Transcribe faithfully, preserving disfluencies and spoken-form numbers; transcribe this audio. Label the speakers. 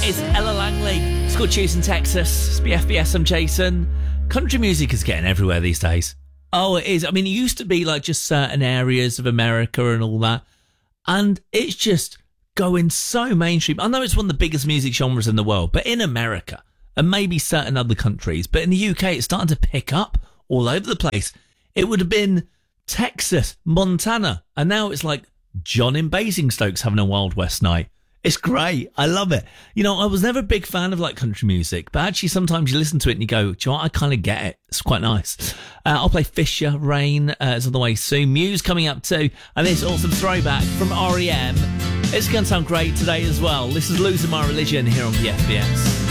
Speaker 1: It's Ella Langley. It's called Houston, Texas. It's B F B S. I'm Jason. Country music is getting everywhere these days. Oh, it is. I mean, it used to be like just certain areas of America and all that. And it's just going so mainstream. I know it's one of the biggest music genres in the world, but in America and maybe certain other countries, but in the U K, it's starting to pick up all over the place. It would have been Texas, Montana, and now it's like John in Basingstoke's having a Wild West night. It's great. I love it. You know, I was never a big fan of like country music, but actually sometimes you listen to it and you go, do you know what? I kind of get it. It's quite nice. Uh, I'll play Fisher, Rain uh, is on the way soon. Muse coming up too. And this awesome throwback from R E M. It's going to sound great today as well. This is Losing My Religion here on B F B S.